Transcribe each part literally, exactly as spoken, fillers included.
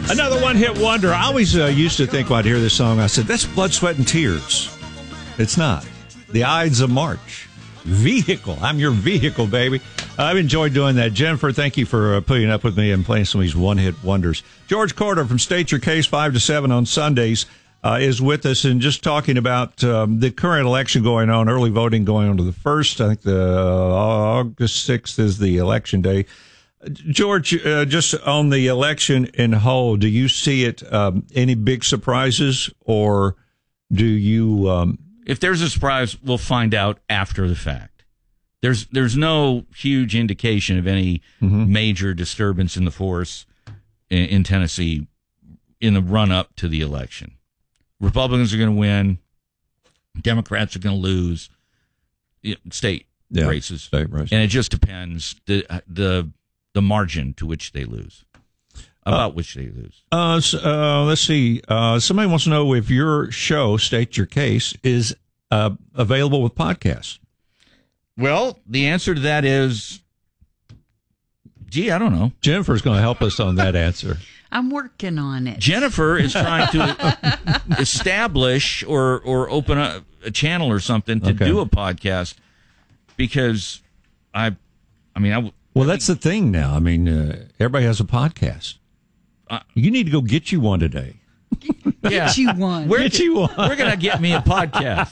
Another one-hit wonder. I always uh, used to think when I'd hear this song, I said, that's Blood, Sweat, and Tears. It's not. The Ides of March. Vehicle. I'm your vehicle, baby. I've enjoyed doing that. Jennifer, thank you for uh, putting up with me and playing some of these one-hit wonders. George Corder from State Your Case, five to seven on Sundays, uh, is with us and just talking about um, the current election going on, early voting going on to the first. I think the uh, August sixth is the election day. George, uh, just on the election in whole, do you see it um, any big surprises, or do you... Um, if there's a surprise, we'll find out after the fact. There's there's no huge indication of any mm-hmm. major disturbance in the force in, in Tennessee in the run-up to the election. Republicans are going to win. Democrats are going to lose state yeah, races. State races. And it just depends the the the margin to which they lose. About uh, which they lose. Uh, so, uh, let's see. Uh, somebody wants to know if your show, State Your Case, is uh, available with podcasts. Well, the answer to that is, gee, I don't know. Jennifer's going to help us on that answer. I'm working on it. Jennifer is trying to establish or, or open a, a channel or something to okay. do a podcast because I, I mean, I. Well, that's the thing now. I mean, uh, everybody has a podcast. Uh, you need to go get you one today. Get yeah. you one. We're, get you one. We're going to get me a podcast.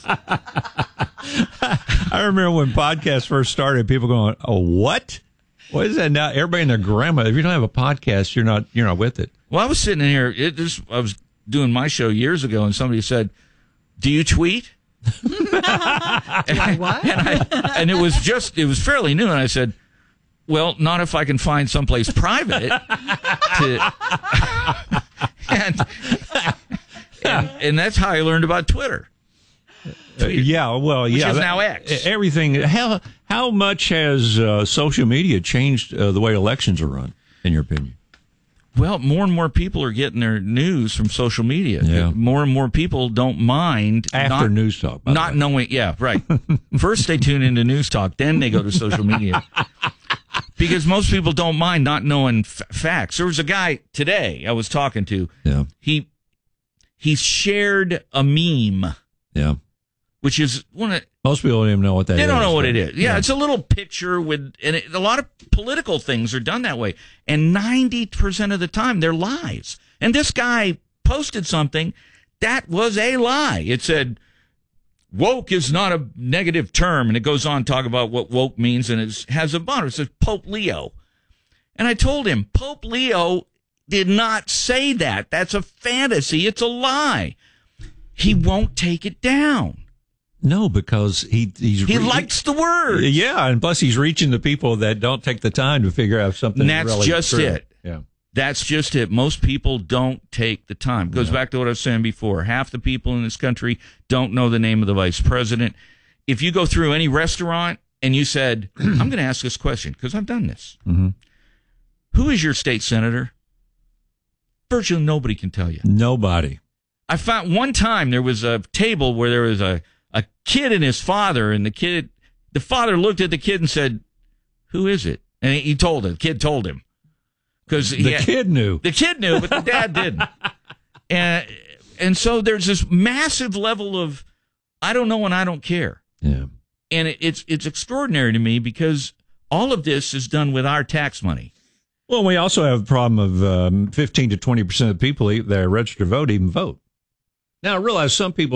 I remember when podcasts first started, people going, "Oh, what? What is that now?" Everybody and their grandma. If you don't have a podcast, you're not you're not with it. Well, I was sitting in here. It just, I was doing my show years ago, and somebody said, "Do you tweet?" Do I what? And, I, and it was just it was fairly new, and I said, well, not if I can find someplace private. to, and, and and that's how I learned about Twitter. Uh, yeah, well, which yeah. is now X. Everything. How how much has uh, social media changed uh, the way elections are run, in your opinion? Well, more and more people are getting their news from social media. Yeah. More and more people don't mind after not, News Talk. Not knowing, yeah, right. First they tune into News Talk, then they go to social media. Because most people don't mind not knowing f- facts. There was a guy today I was talking to. Yeah. He he shared a meme. Yeah. Which is one of most people don't even know what that they is. They don't know what it is. Yeah, yeah, it's a little picture with, and it, a lot of political things are done that way. And ninety percent of the time, they're lies. And this guy posted something that was a lie. It said, woke is not a negative term. And it goes on to talk about what woke means, and it has a banner. It says Pope Leo. And I told him, Pope Leo did not say that. That's a fantasy. It's a lie. He won't take it down. No, because he he's he re- likes the word. Yeah, and plus he's reaching the people that don't take the time to figure out something. And that's really just true. it. Yeah, that's just it. Most people don't take the time. It goes yeah. back to what I was saying before. Half the people in this country don't know the name of the vice president. If you go through any restaurant and you said, "I'm going to ask this question because I've done this," mm-hmm. Who is your state senator? Virtually nobody can tell you. Nobody. I found one time there was a table where there was a. A kid and his father, and the kid, the father looked at the kid and said, "Who is it?" And he told him. The kid told him because the had, kid knew. The kid knew, but the dad didn't. And and so there's this massive level of I don't know and I don't care. Yeah. And it, it's it's extraordinary to me because all of this is done with our tax money. Well, we also have a problem of um, fifteen to twenty percent of people that are registered to vote even vote. Now, I realize some people